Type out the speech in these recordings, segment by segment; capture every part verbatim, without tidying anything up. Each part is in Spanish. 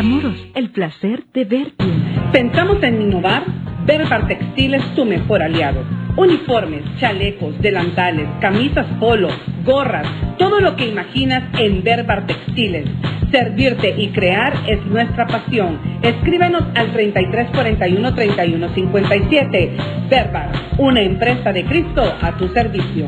Matamoros, el placer de ver bien. Pensamos en innovar. Berbar Textil es tu mejor aliado. Uniformes, chalecos, delantales, camisas polo, gorras, todo lo que imaginas en Berbar Textiles. Servirte y crear es nuestra pasión. Escríbenos al treinta y tres cuarenta y uno, treinta y uno cincuenta y siete. Berbar, una empresa de Cristo a tu servicio.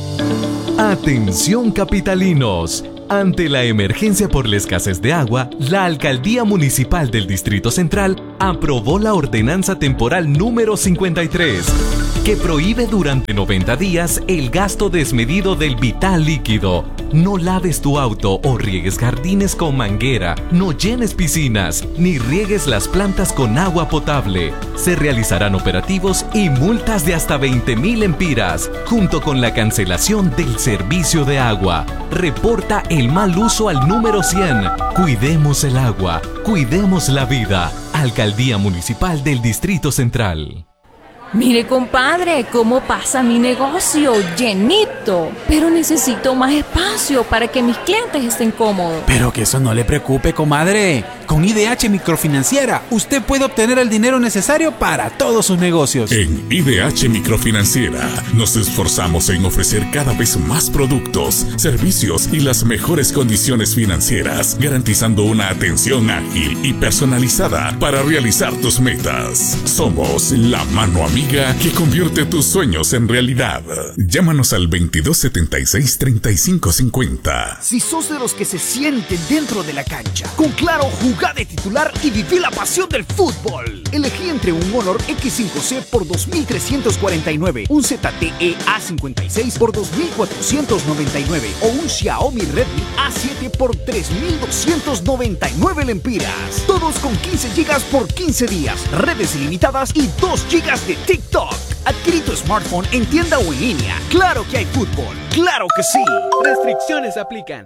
Atención capitalinos. Ante la emergencia por la escasez de agua, la Alcaldía Municipal del Distrito Central aprobó la Ordenanza Temporal número cincuenta y tres, que prohíbe durante noventa días el gasto desmedido del vital líquido. No laves tu auto o riegues jardines con manguera, no llenes piscinas, ni riegues las plantas con agua potable. Se realizarán operativos y multas de hasta veinte mil empiras, junto con la cancelación del servicio de agua. Reporta el mal uso al número cien. Cuidemos el agua, cuidemos la vida. Alcaldía Municipal del Distrito Central. Mire, compadre, cómo pasa mi negocio, llenito. Pero necesito más espacio para que mis clientes estén cómodos. Pero que eso no le preocupe, comadre. Con I D H Microfinanciera, usted puede obtener el dinero necesario para todos sus negocios. En I D H Microfinanciera nos esforzamos en ofrecer cada vez más productos, servicios y las mejores condiciones financieras, garantizando una atención ágil y personalizada para realizar tus metas. Somos la mano amiga que convierte tus sueños en realidad. Llámanos al veintidós setenta y seis, treinta y cinco cincuenta. Si sos de los que se sienten dentro de la cancha, con Claro, jugá de titular y viví la pasión del fútbol. Elegí entre un Honor equis cinco ce por dos mil trescientos cuarenta y nueve, un Z T E A cincuenta y seis por dos mil cuatrocientos noventa y nueve o un Xiaomi Redmi A siete por tres mil doscientos noventa y nueve lempiras. Todos con quince gigas por quince días, redes ilimitadas y dos gigas de TikTok. Adquirí tu smartphone en tienda o en línea. ¡Claro que hay fútbol! ¡Claro que sí! Restricciones aplican.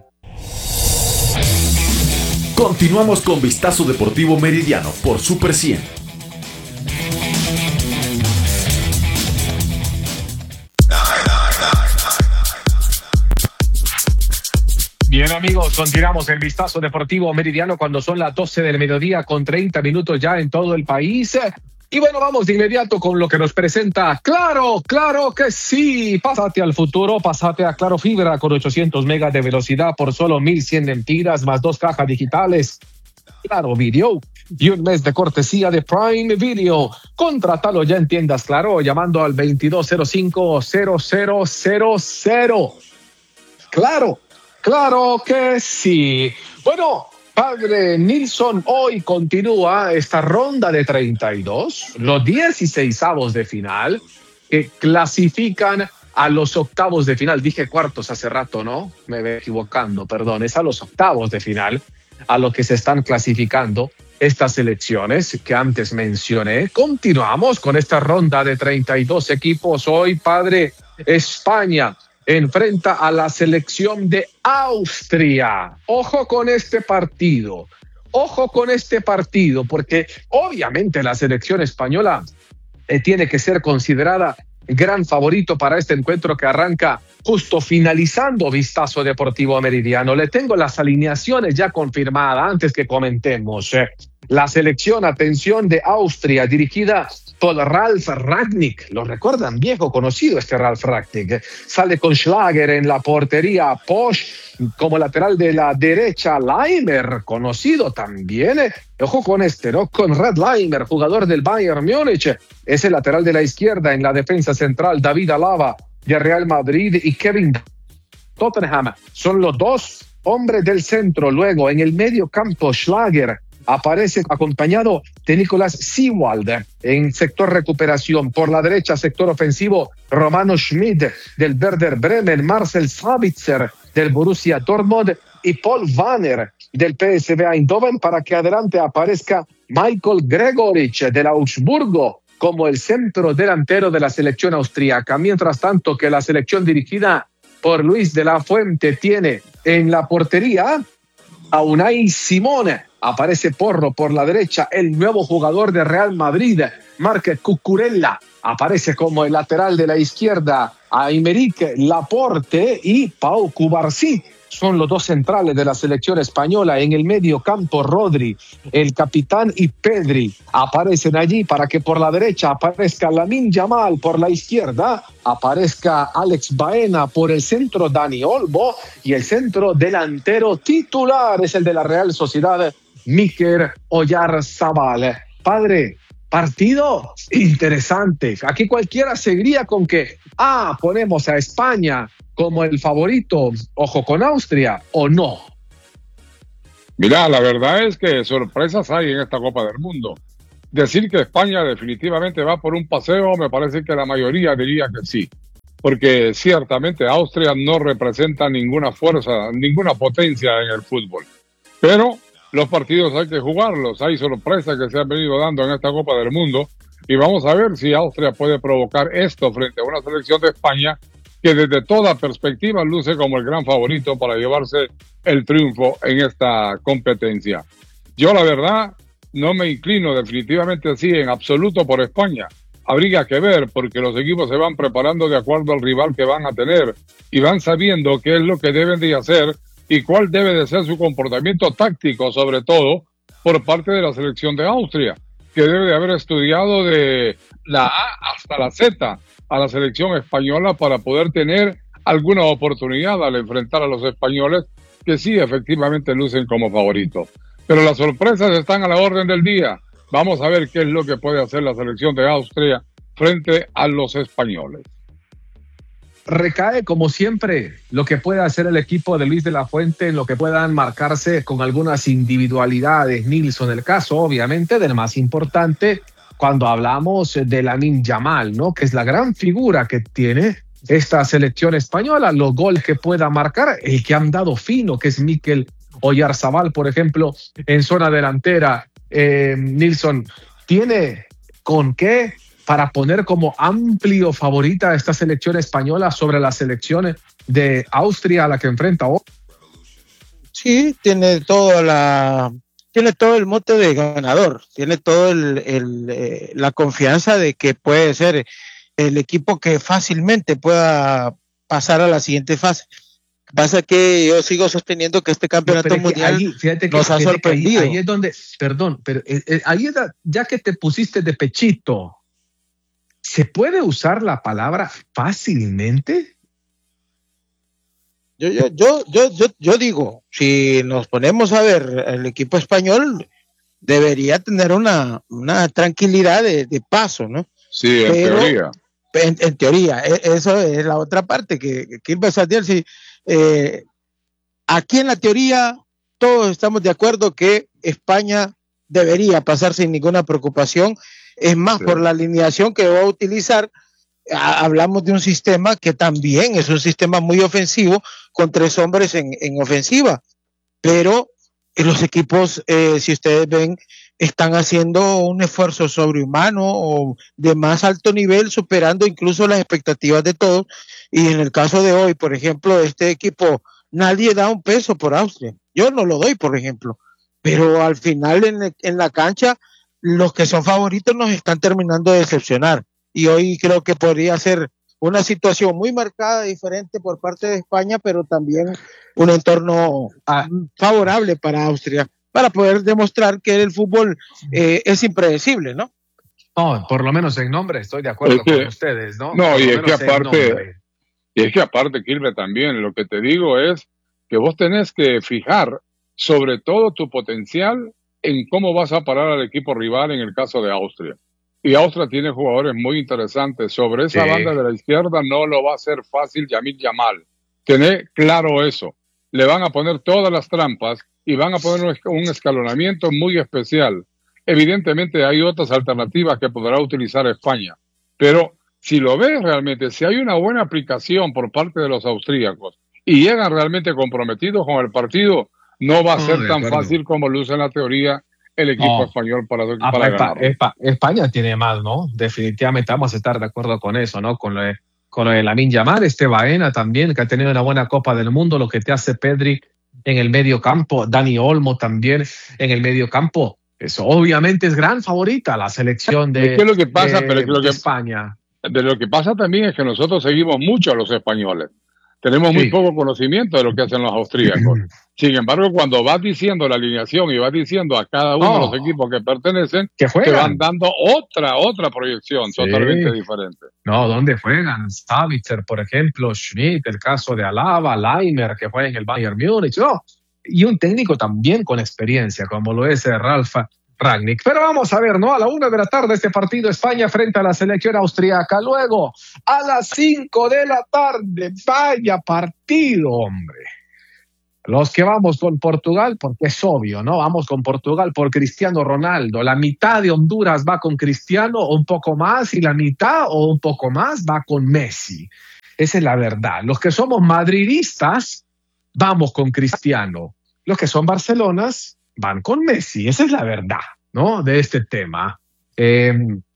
Continuamos con Vistazo Deportivo Meridiano por Super cien. Bien, amigos, continuamos el Vistazo Deportivo Meridiano cuando son las doce del mediodía con treinta minutos ya en todo el país. Y bueno, vamos de inmediato con lo que nos presenta Claro, claro que sí. Pásate al futuro, pásate a Claro Fibra con ochocientos megas de velocidad por solo mil cien lempiras más dos cajas digitales. Claro Video y un mes de cortesía de Prime Video. Contrátalo ya en tiendas Claro llamando al veintidós cero cinco, cero cero cero cero. Claro, claro que sí. Bueno, Padre Nilsson, hoy continúa esta ronda de treinta y dos, los dieciseisavos de final que clasifican a los octavos de final. Dije cuartos hace rato, ¿no? Me voy equivocando, perdón. Es a los octavos de final a lo que se están clasificando estas selecciones que antes mencioné. Continuamos con esta ronda de treinta y dos equipos. Hoy, Padre, España enfrenta a la selección de Austria. Ojo con este partido. Ojo con este partido, porque obviamente la selección española eh, tiene que ser considerada gran favorito para este encuentro que arranca justo finalizando Vistazo Deportivo Meridiano. Le tengo las alineaciones ya confirmadas antes que comentemos. Eh, la selección, atención, de Austria, dirigida por Ralf Rangnick. ¿Lo recuerdan? Viejo conocido este Ralf Rangnick. Sale con Schlager en la portería, Posch como lateral de la derecha, Leimer, conocido también. Ojo con este, ¿no? Konrad Leimer, jugador del Bayern Múnich. Es el lateral de la izquierda. En la defensa central, David Alaba de Real Madrid y Kevin Tottenham. Son los dos hombres del centro. Luego, en el medio campo, Schlager aparece acompañado de Nicolas Seewald en sector recuperación. Por la derecha, sector ofensivo, Romano Schmid del Werder Bremen, Marcel Sabitzer del Borussia Dortmund y Paul Wanner del P S V Eindhoven, para que adelante aparezca Michael Gregorich del Augsburgo como el centro delantero de la selección austríaca. Mientras tanto que la selección dirigida por Luis de la Fuente tiene en la portería a Unai Simón. Aparece Porro por la derecha, el nuevo jugador de Real Madrid, Marc Cucurella, aparece como el lateral de la izquierda, Aymeric Laporte y Pau Cubarsí son los dos centrales de la selección española. En el medio campo, Rodri, el capitán, y Pedri aparecen allí para que por la derecha aparezca Lamine Yamal, por la izquierda aparezca Alex Baena, por el centro Dani Olmo, y el centro delantero titular es el de la Real Sociedad, Mikel Oyarzabal. Padre, partido interesante. Aquí cualquiera seguiría con que, ah, ponemos a España como el favorito, ojo con Austria, o no. Mirá, la verdad es que sorpresas hay en esta Copa del Mundo. Decir que España definitivamente va por un paseo, me parece que la mayoría diría que sí, porque ciertamente Austria no representa ninguna fuerza, ninguna potencia en el fútbol. Pero los partidos hay que jugarlos, hay sorpresas que se han venido dando en esta Copa del Mundo, y vamos a ver si Austria puede provocar esto frente a una selección de España que desde toda perspectiva luce como el gran favorito para llevarse el triunfo en esta competencia. Yo la verdad no me inclino definitivamente así en absoluto por España. Habría que ver, porque los equipos se van preparando de acuerdo al rival que van a tener y van sabiendo qué es lo que deben de hacer y cuál debe de ser su comportamiento táctico, sobre todo por parte de la selección de Austria, que debe de haber estudiado de la A hasta la Z a la selección española para poder tener alguna oportunidad al enfrentar a los españoles, que sí efectivamente lucen como favoritos. Pero las sorpresas están a la orden del día. Vamos a ver qué es lo que puede hacer la selección de Austria frente a los españoles. Recae, como siempre, lo que puede hacer el equipo de Luis de la Fuente, en lo que puedan marcarse con algunas individualidades. Nilsson, el caso, obviamente, del más importante cuando hablamos de Lamine Yamal, ¿no? Que es la gran figura que tiene esta selección española, los goles que pueda marcar, el que han dado fino, que es Mikel Oyarzabal, por ejemplo, en zona delantera. Eh, Nilsson, ¿tiene con qué para poner como amplio favorita a esta selección española sobre las selecciones de Austria a la que enfrenta hoy? Sí, tiene toda la... tiene todo el mote de ganador, tiene todo el, el, eh, la confianza de que puede ser el equipo que fácilmente pueda pasar a la siguiente fase. Pasa que yo sigo sosteniendo que este campeonato no, mundial ahí, fíjate que, nos ha sorprendido. Ahí, ahí es donde, perdón, pero eh, eh, ahí es da, ya que te pusiste de pechito, ¿se puede usar la palabra fácilmente? Yo, yo, yo, yo, yo, yo digo, si nos ponemos a ver, el equipo español debería tener una, una tranquilidad de, de paso, ¿no? Sí, en Pero, teoría. En, en teoría, eso es la otra parte que, que empezó a decir. Si, eh, aquí en la teoría todos estamos de acuerdo que España debería pasar sin ninguna preocupación. Es más, sí, por la alineación que va a utilizar. Hablamos de un sistema que también es un sistema muy ofensivo, con tres hombres en, en ofensiva, pero los equipos, eh, si ustedes ven, están haciendo un esfuerzo sobrehumano o de más alto nivel, superando incluso las expectativas de todos. Y en el caso de hoy, por ejemplo, este equipo, nadie da un peso por Austria. Yo no lo doy, por ejemplo, pero al final en, en la cancha, los que son favoritos nos están terminando de decepcionar. Y hoy creo que podría ser una situación muy marcada, diferente por parte de España, pero también un entorno ah, favorable para Austria, para poder demostrar que el fútbol eh, es impredecible, ¿no? No, por lo menos en nombre estoy de acuerdo es que, con ustedes, ¿no? No, por y es que aparte, y es que aparte, Kilmer, también lo que te digo es que vos tenés que fijar sobre todo tu potencial en cómo vas a parar al equipo rival en el caso de Austria. Y Austria tiene jugadores muy interesantes. Sobre esa sí. banda de la izquierda no lo va a hacer fácil Lamine Yamal. Tener claro eso. Le van a poner todas las trampas y van a poner un escalonamiento muy especial. Evidentemente hay otras alternativas que podrá utilizar España. Pero si lo ves realmente, si hay una buena aplicación por parte de los austríacos y llegan realmente comprometidos con el partido, no va a ser no, tan acuerdo. fácil como luce en la teoría el equipo no. español para, para ah, ganar. Espa, España tiene más, ¿no? Definitivamente vamos a estar de acuerdo con eso, ¿no? Con lo de, con lo de Lamine Yamal, este Baena también, que ha tenido una buena Copa del Mundo, lo que te hace Pedri en el medio campo, Dani Olmo también en el medio campo. Eso obviamente es gran favorita la selección de, es que lo que pasa, de, pero es que lo de que, España. De lo que pasa también es que nosotros seguimos mucho a los españoles. Tenemos muy Sí. poco conocimiento de lo que hacen los austríacos. Sin embargo, cuando vas diciendo la alineación y vas diciendo a cada uno Oh. de los equipos que pertenecen, Que te juegan. van dando otra, otra proyección Sí. totalmente diferente. No, ¿dónde juegan? Savitzer, por ejemplo, Schmidt, el caso de Alaba, Leimer, que juega en el Bayern Múnich, no. Y un técnico también con experiencia, como lo es eh, Ralf Rangnick. Pero vamos a ver, ¿no? A la una de la tarde este partido España frente a la selección austriaca. Luego, a las cinco de la tarde, vaya partido, hombre. Los que vamos con Portugal, porque es obvio, ¿no? Vamos con Portugal por Cristiano Ronaldo. La mitad de Honduras va con Cristiano o un poco más, y la mitad o un poco más va con Messi. Esa es la verdad. Los que somos madridistas, vamos con Cristiano. Los que son barcelonas, van con Messi. Esa es la verdad, ¿no? De este tema. Eh,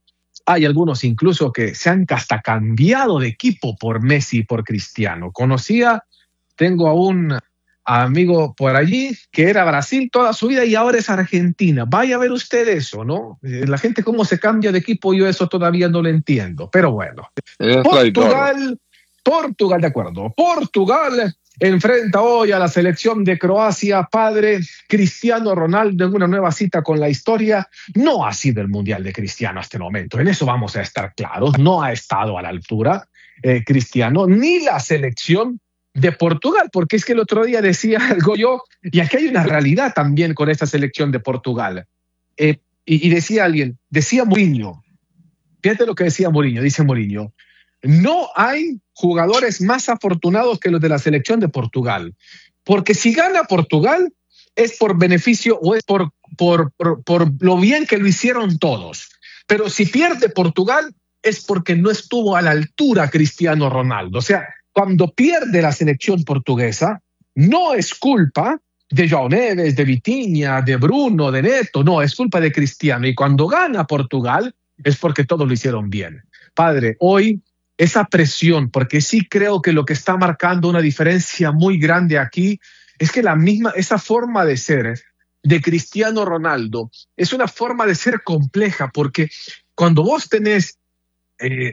hay algunos incluso que se han hasta cambiado de equipo por Messi y por Cristiano. Conocía, tengo a un amigo por allí que era Brasil toda su vida y ahora es Argentina. Vaya a ver usted eso, ¿no? Eh, La gente cómo se cambia de equipo, yo eso todavía no lo entiendo. Pero bueno. Es Portugal, Portugal, de acuerdo. Portugal enfrenta hoy a la selección de Croacia. Padre, Cristiano Ronaldo en una nueva cita con la historia. No ha sido el Mundial de Cristiano hasta el momento. En eso vamos a estar claros. No ha estado a la altura eh, Cristiano, ni la selección de Portugal, porque es que el otro día decía algo yo, y aquí hay una realidad también con esta selección de Portugal. Eh, y, y decía alguien, decía Mourinho, fíjate lo que decía Mourinho, dice Mourinho, no hay jugadores más afortunados que los de la selección de Portugal, porque si gana Portugal es por beneficio o es por, por, por, por lo bien que lo hicieron todos, pero si pierde Portugal es porque no estuvo a la altura Cristiano Ronaldo. O sea, cuando pierde la selección portuguesa, no es culpa de João Neves, de Vitinha, de Bruno, de Neto, no, es culpa de Cristiano. Y cuando gana Portugal, es porque todos lo hicieron bien. Padre, hoy esa presión, porque sí creo que lo que está marcando una diferencia muy grande aquí es que la misma, esa forma de ser de Cristiano Ronaldo es una forma de ser compleja, porque cuando vos tenés... Eh,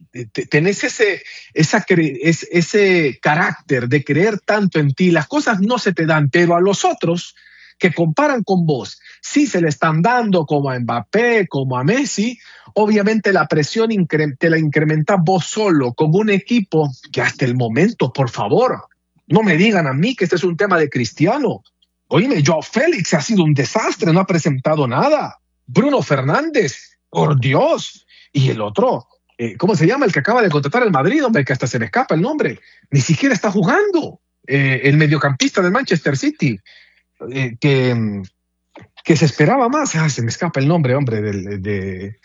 tenés ese, esa, ese, ese carácter de creer tanto en ti, las cosas no se te dan, pero a los otros que comparan con vos, sí se le están dando, como a Mbappé, como a Messi, obviamente la presión incre- te la incrementas vos solo, como un equipo que hasta el momento, por favor, no me digan a mí que este es un tema de Cristiano. Oíme, Joao Félix ha sido un desastre, no ha presentado nada. Bruno Fernández, por Dios. Y el otro... Eh, ¿cómo se llama? El que acaba de contratar al Madrid, hombre, que hasta se me escapa el nombre. Ni siquiera está jugando. Eh, el mediocampista del Manchester City, eh, que, que se esperaba más. Ah, se me escapa el nombre, hombre, del, de,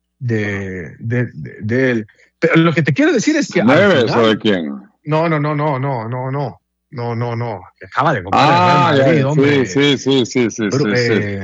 de, de, de, de él. Pero lo que te quiero decir es que... ¿Neves final, o de quién? No, no, no, no, no, no, no. No, no, no. Que acaba de comprar Ah, el Real Madrid, ya, hombre. sí, sí, sí, sí, sí, Pero, sí, eh,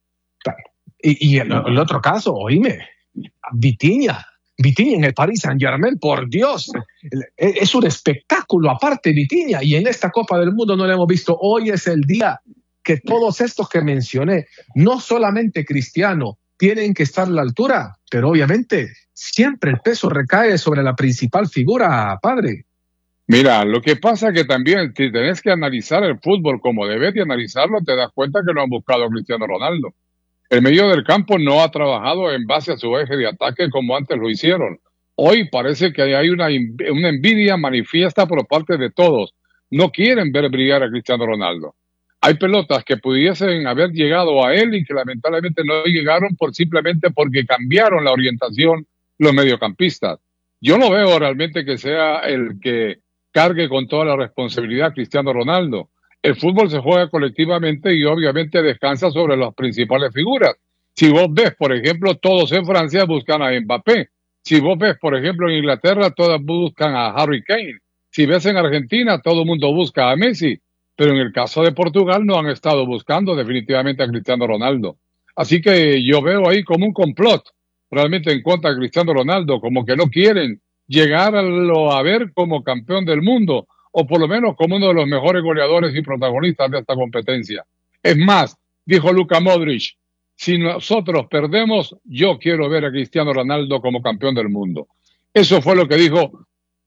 Y, y el, el otro caso, oíme, Vitinha. Vitinha en el Paris Saint-Germain, por Dios, es un espectáculo aparte Vitinha, y en esta Copa del Mundo no lo hemos visto. Hoy es el día que todos estos que mencioné, no solamente Cristiano, tienen que estar a la altura, pero obviamente siempre el peso recae sobre la principal figura, padre. Mira, lo que pasa es que también si tenés que analizar el fútbol como debes de analizarlo, te das cuenta que no han buscado a Cristiano Ronaldo. El medio del campo no ha trabajado en base a su eje de ataque como antes lo hicieron. Hoy parece que hay una, una envidia manifiesta por parte de todos. No quieren ver brillar a Cristiano Ronaldo. Hay pelotas que pudiesen haber llegado a él y que lamentablemente no llegaron por simplemente porque cambiaron la orientación los mediocampistas. Yo no veo realmente que sea el que cargue con toda la responsabilidad Cristiano Ronaldo. El fútbol se juega colectivamente y obviamente descansa sobre las principales figuras. Si vos ves, por ejemplo, todos en Francia buscan a Mbappé. Si vos ves, por ejemplo, en Inglaterra, todos buscan a Harry Kane. Si ves en Argentina, todo el mundo busca a Messi. Pero en el caso de Portugal no han estado buscando definitivamente a Cristiano Ronaldo. Así que yo veo ahí como un complot realmente en contra de Cristiano Ronaldo, como que no quieren llegarlo a ver como campeón del mundo, o por lo menos como uno de los mejores goleadores y protagonistas de esta competencia. Es más, dijo Luka Modric, si nosotros perdemos, yo quiero ver a Cristiano Ronaldo como campeón del mundo. Eso fue lo que dijo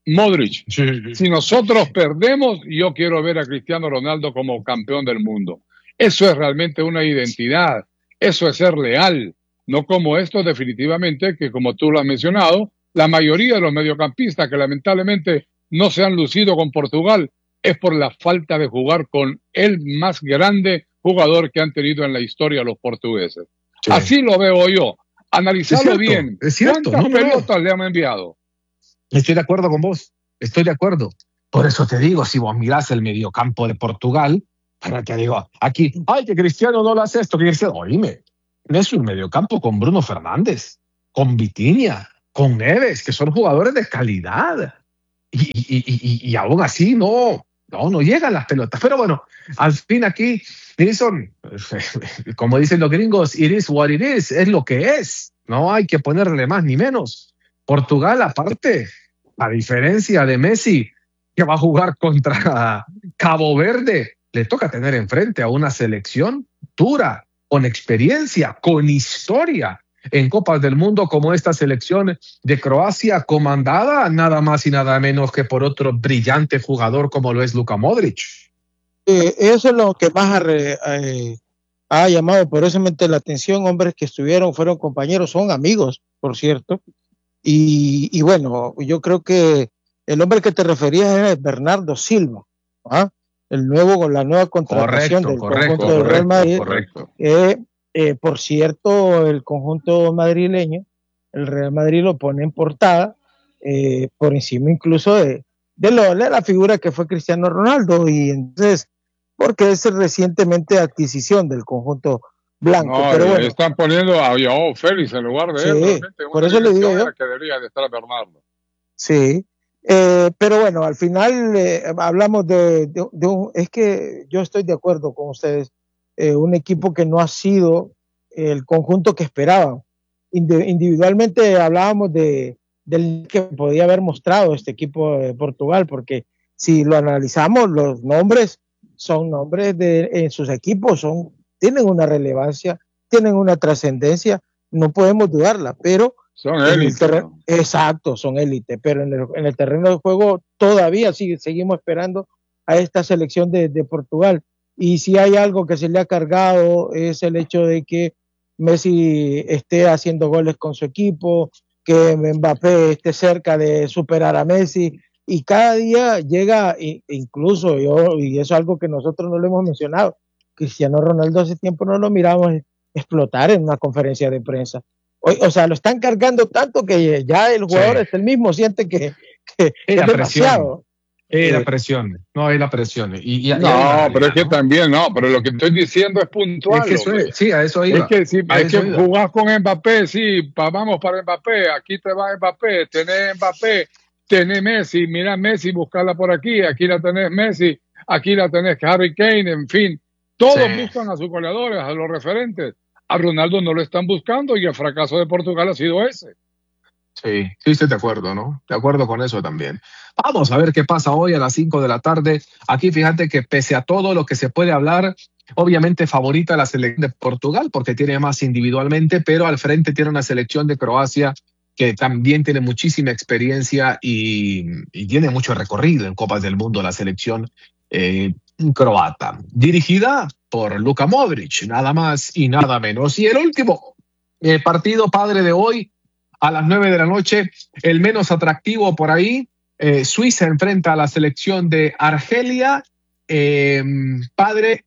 Modric. Si nosotros perdemos, yo quiero ver a Cristiano Ronaldo como campeón del mundo. Eso es realmente una identidad. Eso es ser leal. No como esto definitivamente, que como tú lo has mencionado, la mayoría de los mediocampistas que lamentablemente no se han lucido con Portugal es por la falta de jugar con el más grande jugador que han tenido en la historia los portugueses. Sí. Así lo veo yo. Analizarlo es cierto, bien. Es cierto. ¿Cuántas no, no, pelotas no. le han enviado? Estoy de acuerdo con vos. Estoy de acuerdo. Por eso te digo, si vos mirás el mediocampo de Portugal, para que digo, aquí, ay, que Cristiano no lo hace esto, que Cristiano, oíme, es un mediocampo con Bruno Fernández, con Vitinha, con Neves, que son jugadores de calidad. Y, y, y, y aún así no, no, no llegan las pelotas. Pero bueno, al fin aquí, Nilsson, como dicen los gringos, it is what it is, es lo que es. No hay que ponerle más ni menos. Portugal, aparte, a diferencia de Messi, que va a jugar contra Cabo Verde, le toca tener enfrente a una selección dura, con experiencia, con historia en Copas del Mundo, como esta selección de Croacia, comandada nada más y nada menos que por otro brillante jugador como lo es Luka Modric. Eh, eso es lo que más ha, re, eh, ha llamado poderosamente la atención. Hombres que estuvieron, fueron compañeros, son amigos, por cierto. Y, y bueno, yo creo que el hombre que te referías es Bernardo Silva, ¿ah? El nuevo, la nueva contratación correcto, del correcto, conjunto del Real Madrid. Correcto. Eh, eh, por cierto, el conjunto madrileño, el Real Madrid lo pone en portada, eh, por encima incluso de, de, lo, de la figura que fue Cristiano Ronaldo, y entonces, porque es recientemente adquisición del conjunto blanco. No, pero bueno, están poniendo a Joao Félix en lugar de sí, él. por eso le digo yo que debería de estar Bernardo. Sí. Eh, pero bueno, al final eh, hablamos de, de, de un, es que yo estoy de acuerdo con ustedes, eh, un equipo que no ha sido el conjunto que esperaban. Indi- individualmente hablábamos de del que podía haber mostrado este equipo de Portugal, porque si lo analizamos, los nombres son nombres de en sus equipos, son tienen una relevancia, tienen una trascendencia, no podemos dudarla, pero son élite. Terreno, exacto, son élite, pero en el, en el terreno de juego todavía sigue, seguimos esperando a esta selección de, de Portugal. Y si hay algo que se le ha cargado es el hecho de que Messi esté haciendo goles con su equipo, que Mbappé esté cerca de superar a Messi, y cada día llega, incluso yo, y eso es algo que nosotros no lo hemos mencionado, Cristiano Ronaldo hace tiempo no lo miramos explotar en una conferencia de prensa. O, o sea, lo están cargando tanto que ya el jugador sí. es el mismo, siente que, que es, es demasiado. Es la presión, no es la presión. Y, y, no, y realidad, pero es que ¿no? también, no, pero lo que estoy diciendo es puntual. Es que eso es, sí, a eso iba. Es que si a es que jugás con Mbappé, sí, pa, vamos para Mbappé, aquí te va Mbappé, tenés Mbappé, tenés Messi, mira Messi, buscarla por aquí, aquí la tenés Messi, aquí la tenés Harry Kane, en fin. Todos sí. buscan a sus goleadores, a los referentes. A Ronaldo no lo están buscando y el fracaso de Portugal ha sido ese. Sí, sí estoy de acuerdo, ¿no? De acuerdo con eso también. Vamos a ver qué pasa hoy a las cinco de la tarde. Aquí fíjate que pese a todo lo que se puede hablar, obviamente favorita la selección de Portugal porque tiene más individualmente, pero al frente tiene una selección de Croacia que también tiene muchísima experiencia y, y tiene mucho recorrido en Copas del Mundo, la selección eh, croata, dirigida por Luka Modric, nada más y nada menos. Y el último eh, partido, padre, de hoy, a las nueve de la noche, el menos atractivo por ahí, eh, Suiza enfrenta a la selección de Argelia. Eh, padre,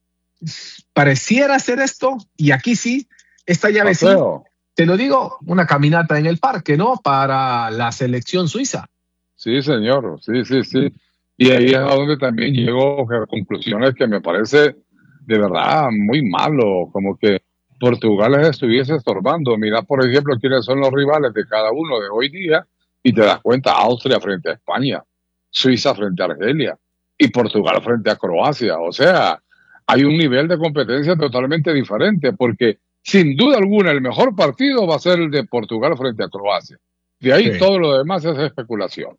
pareciera ser esto, y aquí sí, esta llave sí, te lo digo, una caminata en el parque, ¿no? Para la selección suiza. Sí, señor, sí, sí, sí. Y ahí es a donde también llego a conclusiones que me parece de verdad muy malo, como que Portugal les estuviese estorbando. Mira, por ejemplo, quiénes son los rivales de cada uno de hoy día y te das cuenta, Austria frente a España, Suiza frente a Argelia y Portugal frente a Croacia. O sea, hay un nivel de competencia totalmente diferente porque sin duda alguna el mejor partido va a ser el de Portugal frente a Croacia. De ahí sí. todo lo demás es especulación.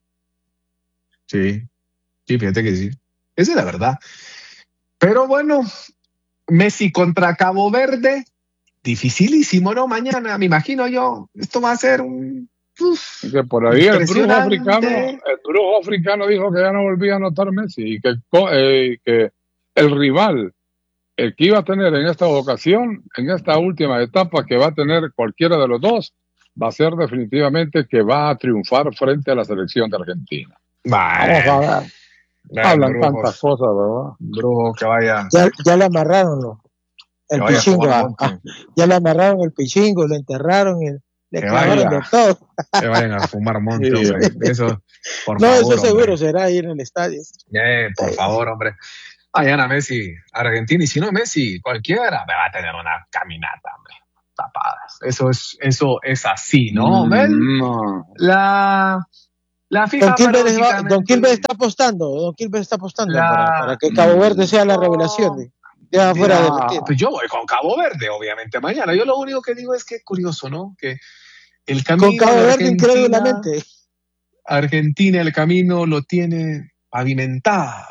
Sí, sí, fíjate que sí. Esa es la verdad. Pero bueno, Messi contra Cabo Verde, dificilísimo, ¿no? Mañana, me imagino yo, esto va a ser un uf, que por ahí el brujo africano, el brujo africano dijo que ya no volvía a anotar Messi y que, eh, que el rival, el que iba a tener en esta ocasión, en esta última etapa que va a tener cualquiera de los dos, va a ser definitivamente que va a triunfar frente a la selección de Argentina. Vale. Vamos a ver. Eh, Hablan brujos, tantas cosas, ¿verdad? Brujo que vaya. Ya, ya le amarraron ¿no? el Que vaya a pichingo. jugar ah, monte. ah, ya le amarraron el pichingo, lo enterraron, el, le Que clavaron vaya. de todo. Que vayan a fumar monte, Sí. hombre. Eso, por No, favor, eso seguro hombre. será ahí en el estadio. Eh, por favor, hombre. Mañana Messi, Argentina, y si no Messi, cualquiera va a tener una caminata, hombre. Tapadas. Eso es, eso es así, ¿no? ¿Ven? No. La, la FIFA Don Quilmes, va- paradójicamente- Don Quilmes está apostando, Don Quilmes está apostando La- para, para que Cabo Verde sea la revelación. de- Ya fuera de Mira, mentira. pues yo voy con Cabo Verde, obviamente, mañana. Yo lo único que digo es que es curioso, ¿no? Que el camino Con Cabo de Verde Argentina- increíblemente. Argentina el camino lo tiene pavimentado.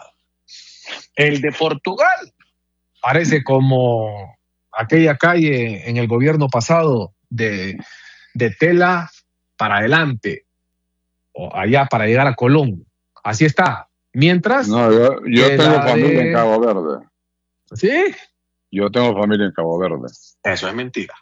El de Portugal parece como aquella calle en el gobierno pasado de, de Tela para adelante, o allá para llegar a Colón. Así está. Mientras, No, yo, yo que tengo la familia de- en Cabo Verde. ¿sí? Yo tengo familia en Cabo Verde. Eso es mentira.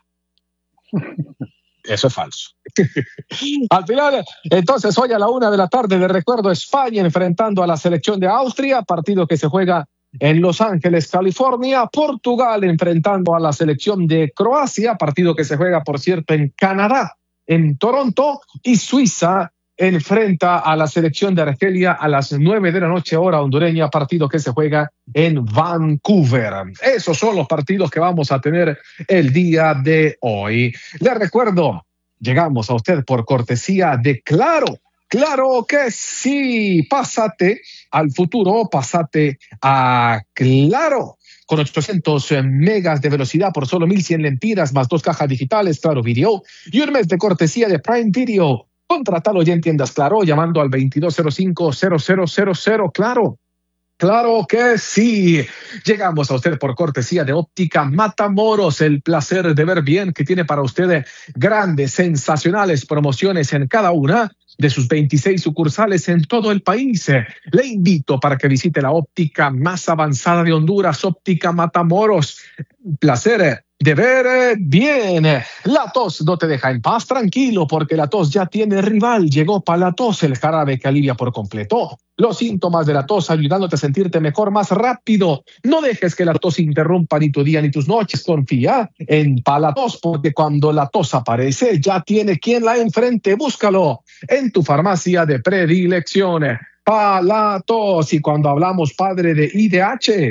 Eso es falso. Al final, entonces, hoy a la una de la tarde, de recuerdo, España enfrentando a la selección de Austria, partido que se juega en Los Ángeles, California. Portugal enfrentando a la selección de Croacia, partido que se juega, por cierto, en Canadá, en Toronto. Y Suiza enfrenta a la selección de Argelia a las nueve de la noche, hora hondureña, partido que se juega en Vancouver. Esos son los partidos que vamos a tener el día de hoy. Les recuerdo, llegamos a usted por cortesía de Claro. Claro que sí. Pásate al futuro, pásate a Claro. Con ochocientos megas de velocidad por solo mil cien lempiras, más dos cajas digitales, Claro Video, y un mes de cortesía de Prime Video. Contratalo ya en tiendas Claro, llamando al veintidós cero cinco cero cero cero cero. Claro. Claro que sí. Llegamos a usted por cortesía de Óptica Matamoros, el placer de ver bien, que tiene para usted grandes, sensacionales promociones en cada una de sus veintiséis sucursales en todo el país. Le invito para que visite la óptica más avanzada de Honduras, Óptica Matamoros. Placer de ver bien. La tos no te deja en paz, tranquilo, porque la tos ya tiene rival. Llegó Palatos, el jarabe que alivia por completo los síntomas de la tos, ayudándote a sentirte mejor más rápido. No dejes que la tos interrumpa ni tu día ni tus noches. Confía en Palatos, porque cuando la tos aparece, ya tiene quien la enfrente. Búscalo en tu farmacia de predilección. Palatos. Y cuando hablamos, padre, de I D H,